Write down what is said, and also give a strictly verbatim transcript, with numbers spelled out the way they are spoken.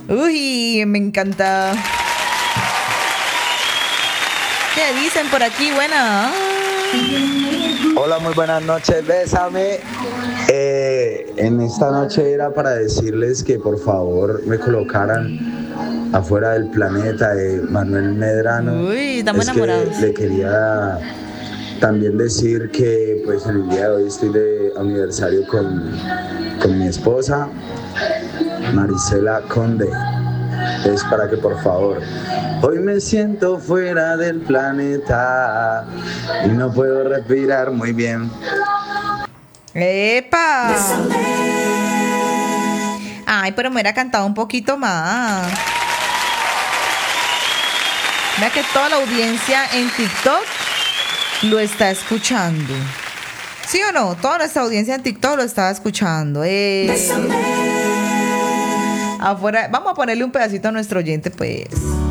Uy, me encanta. ¿Qué dicen por aquí? Buena. Hola, muy buenas noches, bésame. Eh, en esta noche era para decirles que por favor me colocaran Afuera del Planeta de Manuel Medrano. Uy, estamos Es que enamorados. le quería también decir que pues en el día de hoy estoy de aniversario con, con mi esposa, Marisela Conde. Es para que por favor, hoy me siento fuera del planeta y no puedo respirar muy bien. ¡Epa! Ay, pero me hubiera cantado un poquito más. Vea que toda la audiencia en TikTok lo está escuchando. ¿Sí o no? Toda nuestra audiencia en TikTok lo estaba escuchando. Eh. Afuera, vamos a ponerle un pedacito a nuestro oyente, pues.